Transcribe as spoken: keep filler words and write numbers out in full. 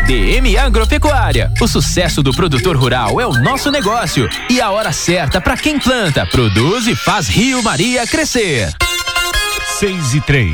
D M Agropecuária. O sucesso do produtor rural é o nosso negócio e a hora certa para quem planta, produz e faz Rio Maria crescer. Seis e três.